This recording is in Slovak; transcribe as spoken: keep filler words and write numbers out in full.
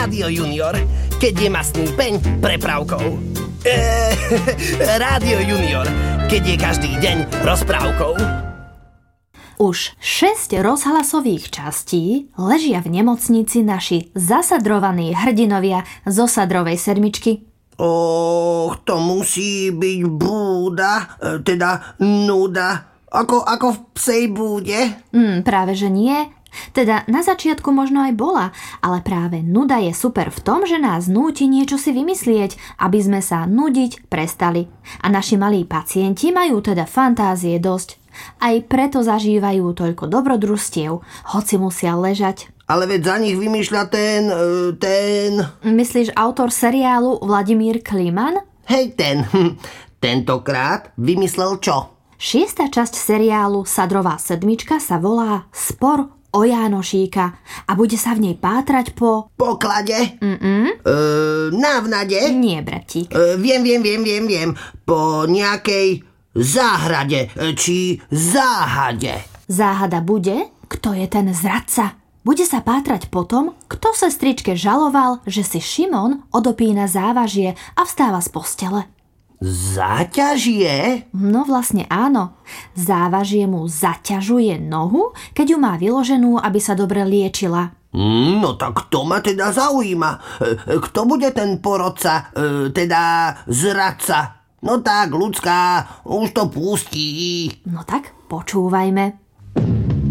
Rádio Junior, keď je mastný peň prepravkou. Eee, Rádio Junior, keď je každý deň rozprávkou. Už šesť rozhlasových častí ležia v nemocnici naši zasadrovaní hrdinovia zo Sadrovej sedmičky. Och, to musí byť búda, teda nuda, ako, ako v psej búde. Mm, práve že nie. Teda na začiatku možno aj bola, ale práve nuda je super v tom, že nás núti niečo si vymyslieť, aby sme sa nudiť prestali. A naši malí pacienti majú teda fantázie dosť. Aj preto zažívajú toľko dobrodružstiev, hoci musia ležať. Ale veď za nich vymýšľa ten, ten... Myslíš autor seriálu Vladimír Kliman? Hej, ten. Tentokrát vymyslel čo? Šiesta časť seriálu Sadrová sedmička sa volá Spor o Jánošíka a bude sa v nej pátrať po... Poklade? Mm-mm. E, návnade? Nie, bratík. E, viem, viem, viem, viem, viem. Po nejakej záhrade, či záhade. Záhada bude, kto je ten zradca. Bude sa pátrať po tom, kto sestričke žaloval, že si Šimon odopína závažie a vstáva z postele. Záťažie? No vlastne áno. Závažie mu zaťažuje nohu, keď ju má vyloženú, aby sa dobre liečila. No tak to ma teda zaujíma. Kto bude ten porodca, teda zradca? No tak, ľudská, už to pustí. No tak, počúvajme.